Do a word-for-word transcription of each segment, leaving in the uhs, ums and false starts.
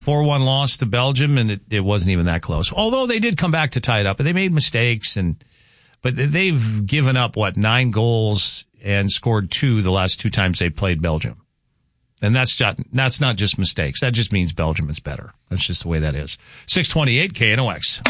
four one loss to Belgium, and it, it wasn't even that close. Although they did come back to tie it up, and they made mistakes, and but they've given up, what, nine goals and scored two the last two times they played Belgium. And that's not, that's not just mistakes. That just means Belgium is better. That's just the way that is. six twenty-eight K N O X.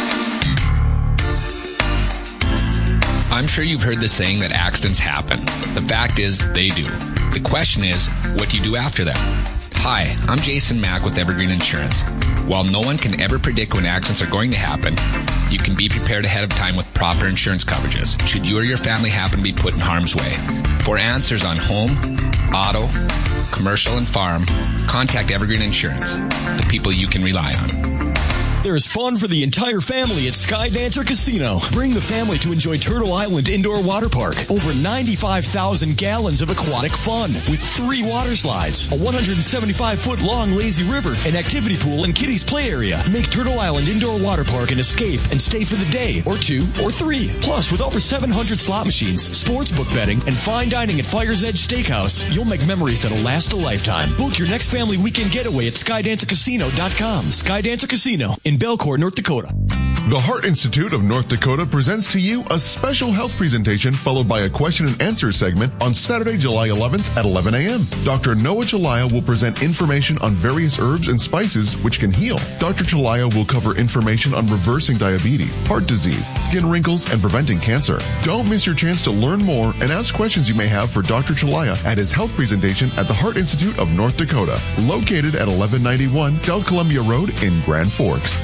I'm sure you've heard the saying that accidents happen. The fact is, they do. The question is, what do you do after them? Hi, I'm Jason Mack with Evergreen Insurance. While no one can ever predict when accidents are going to happen, you can be prepared ahead of time with proper insurance coverages should you or your family happen to be put in harm's way. For answers on home, auto, commercial, and farm, contact Evergreen Insurance, the people you can rely on. There's fun for the entire family at Skydancer Casino. Bring the family to enjoy Turtle Island Indoor Water Park. Over ninety-five thousand gallons of aquatic fun with three water slides, a one hundred seventy-five foot long lazy river, an activity pool, and kiddies play area. Make Turtle Island Indoor Water Park an escape and stay for the day, or two, or three. Plus, with over seven hundred slot machines, sportsbook betting, and fine dining at Fire's Edge Steakhouse, you'll make memories that'll last a lifetime. Book your next family weekend getaway at Skydancer Casino dot com. Skydancer Casino in Belcourt, North Dakota. The Heart Institute of North Dakota presents to you a special health presentation followed by a question and answer segment on Saturday, July eleventh at eleven a.m. Doctor Noah Chalaya will present information on various herbs and spices which can heal. Doctor Chalaya will cover information on reversing diabetes, heart disease, skin wrinkles, and preventing cancer. Don't miss your chance to learn more and ask questions you may have for Doctor Chalaya at his health presentation at the Heart Institute of North Dakota, located at eleven ninety-one South Columbia Road in Grand Forks.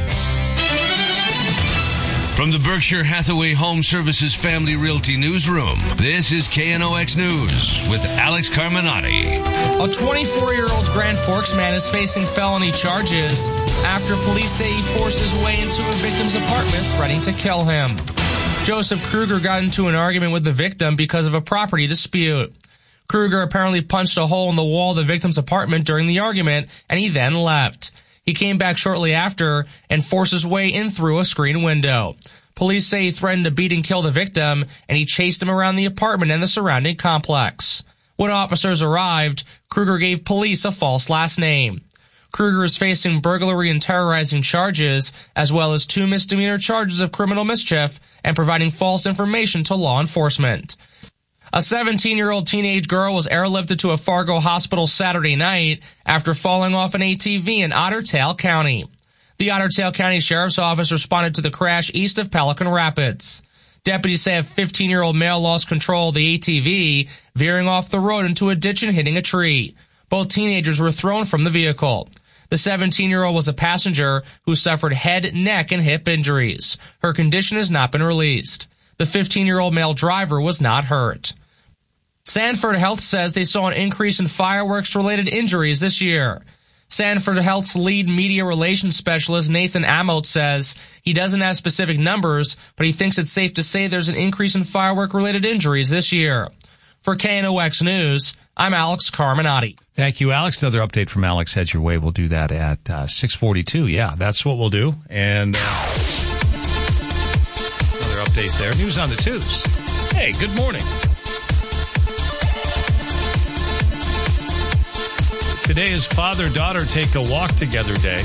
From the Berkshire Hathaway Home Services Family Realty Newsroom, this is K N O X News with Alex Carminati. A twenty-four-year-old Grand Forks man is facing felony charges after police say he forced his way into a victim's apartment, threatening to kill him. Joseph Kruger got into an argument with the victim because of a property dispute. Kruger apparently punched a hole in the wall of the victim's apartment during the argument, and he then left. He came back shortly after and forced his way in through a screen window. Police say he threatened to beat and kill the victim, and he chased him around the apartment and the surrounding complex. When officers arrived, Kruger gave police a false last name. Kruger is facing burglary and terrorizing charges, as well as two misdemeanor charges of criminal mischief and providing false information to law enforcement. A seventeen-year-old teenage girl was airlifted to a Fargo hospital Saturday night after falling off an A T V in Otter Tail County. The Otter Tail County Sheriff's Office responded to the crash east of Pelican Rapids. Deputies say a fifteen-year-old male lost control of the A T V, veering off the road into a ditch and hitting a tree. Both teenagers were thrown from the vehicle. The seventeen-year-old was a passenger who suffered head, neck, and hip injuries. Her condition has not been released. The fifteen-year-old male driver was not hurt. Sanford Health says they saw an increase in fireworks-related injuries this year. Sanford Health's lead media relations specialist, Nathan Amott, says he doesn't have specific numbers, but he thinks it's safe to say there's an increase in firework-related injuries this year. For K N O X News, I'm Alex Carminati. Thank you, Alex. Another update from Alex heads your way. We'll do that at uh, six forty-two. Yeah, that's what we'll do. And uh, another update there. News on the twos. Hey, good morning. Today is Father-Daughter Take a Walk Together Day.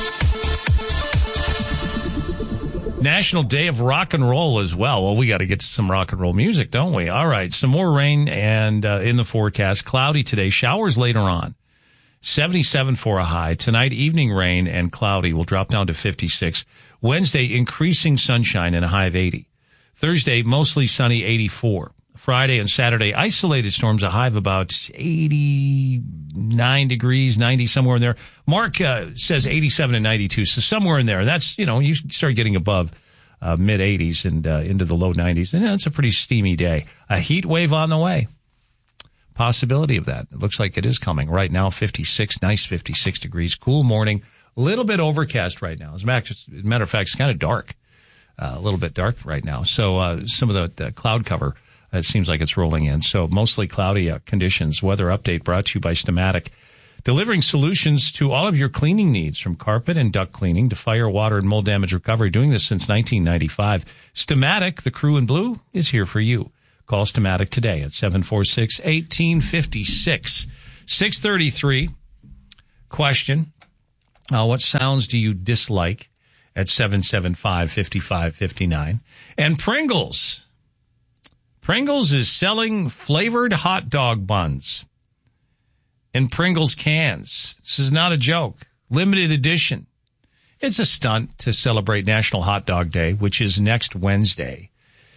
National Day of Rock and Roll as well. Well, we got to get to some rock and roll music, don't we? All right, some more rain and uh, in the forecast. Cloudy today. Showers later on. seventy-seven for a high. Tonight, evening rain and cloudy will drop down to fifty-six. Wednesday, increasing sunshine and a high of eighty. Thursday, mostly sunny, eighty-four. Friday and Saturday, isolated storms, a high of about eighty-nine degrees, ninety, somewhere in there. Mark uh, says eighty-seven and ninety-two, so somewhere in there. That's, you know, you start getting above uh, mid-eighties and uh, into the low nineties, and that's a pretty steamy day. A heat wave on the way. Possibility of that. It looks like it is coming. Right now, fifty-six, nice fifty-six degrees, cool morning, a little bit overcast right now. As a matter of fact, it's kind of dark, uh, a little bit dark right now. So uh, some of the, the cloud cover, it seems like it's rolling in. So mostly cloudy uh, conditions. Weather update brought to you by Stamatic. Delivering solutions to all of your cleaning needs, from carpet and duct cleaning to fire, water, and mold damage recovery. Doing this since nineteen ninety-five. Stamatic, the crew in blue, is here for you. Call Stamatic today at seven four six, one eight five six. six thirty-three. Question. Uh, what sounds do you dislike at seven seven five, five five five nine? And Pringles. Pringles is selling flavored hot dog buns in Pringles cans. This is not a joke. Limited edition. It's a stunt to celebrate National Hot Dog Day, which is next Wednesday.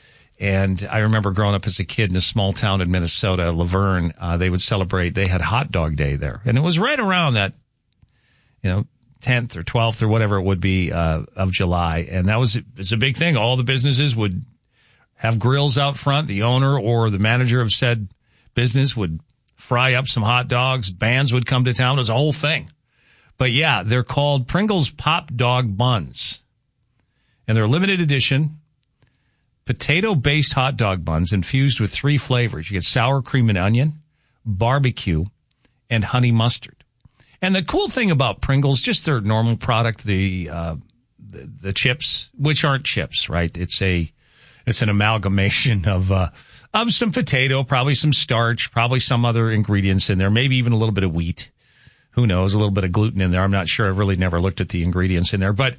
And I remember growing up as a kid in a small town in Minnesota, Laverne, uh, they would celebrate, they had Hot Dog Day there. And it was right around that, you know, tenth or twelfth or whatever it would be uh, of July. And that was, it was a big thing. All the businesses would have grills out front. The owner or the manager of said business would fry up some hot dogs. Bands would come to town. It was a whole thing. But yeah, they're called Pringles Pop Dog Buns. And they're limited edition, potato-based hot dog buns infused with three flavors. You get sour cream and onion, barbecue, and honey mustard. And the cool thing about Pringles, just their normal product, the, uh, the, the chips, which aren't chips, right? It's a, it's an amalgamation of, uh, of some potato, probably some starch, probably some other ingredients in there, maybe even a little bit of wheat. Who knows? A little bit of gluten in there. I'm not sure. I've really never looked at the ingredients in there. But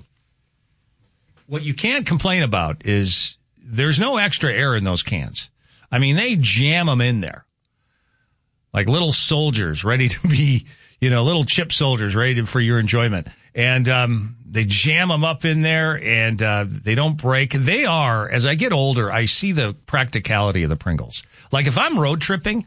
what you can't complain about is there's no extra air in those cans. I mean, they jam them in there like little soldiers ready to be, you know, little chip soldiers ready to, for your enjoyment. And um, they jam them up in there, and uh, they don't break. They are, as I get older, I see the practicality of the Pringles. Like if I'm road tripping,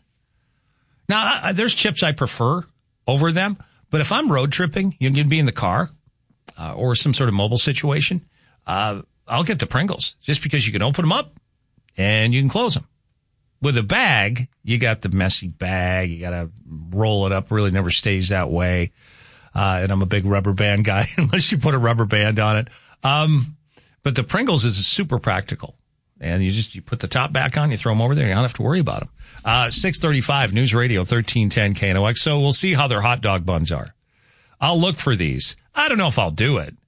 now I, there's chips I prefer over them, but if I'm road tripping, you can be in the car uh, or some sort of mobile situation, uh, I'll get the Pringles just because you can open them up and you can close them. With a bag, you got the messy bag. You got to roll it up. Really never stays that way. Uh, and I'm a big rubber band guy unless you put a rubber band on it. Um, but the Pringles is super practical. And you just, you put the top back on, you throw them over there, you don't have to worry about them. Uh, six thirty-five, News Radio, thirteen ten K N O X. So we'll see how their hot dog buns are. I'll look for these. I don't know if I'll do it,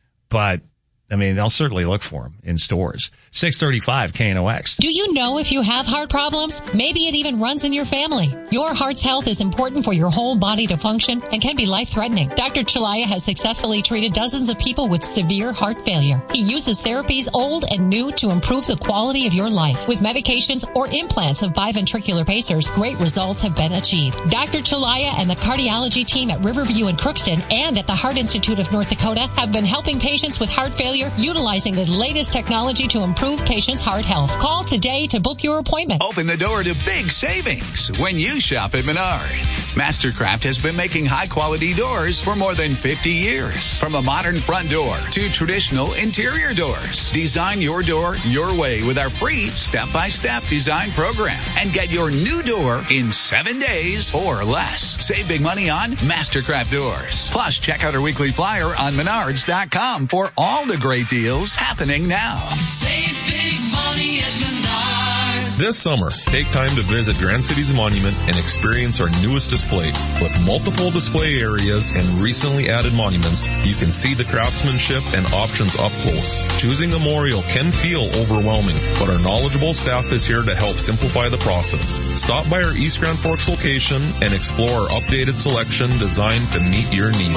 but I mean, I'll certainly look for them in stores. six thirty-five K N O X. Do you know if you have heart problems? Maybe it even runs in your family. Your heart's health is important for your whole body to function and can be life-threatening. Doctor Chalaya has successfully treated dozens of people with severe heart failure. He uses therapies old and new to improve the quality of your life. With medications or implants of biventricular pacers, great results have been achieved. Doctor Chalaya and the cardiology team at Riverview and Crookston and at the Heart Institute of North Dakota have been helping patients with heart failure utilizing the latest technology to improve patients' heart health. Call today to book your appointment. Open the door to big savings when you shop at Menards. Mastercraft has been making high-quality doors for more than fifty years. From a modern front door to traditional interior doors. Design your door your way with our free step-by-step design program and get your new door in seven days or less. Save big money on Mastercraft doors. Plus, check out our weekly flyer on menards dot com for all the great deals happening now. Save big money at Menards. This summer, take time to visit Grand Cities Monument and experience our newest displays. With multiple display areas and recently added monuments, you can see the craftsmanship and options up close. Choosing a memorial can feel overwhelming, but our knowledgeable staff is here to help simplify the process. Stop by our East Grand Forks location and explore our updated selection designed to meet your needs.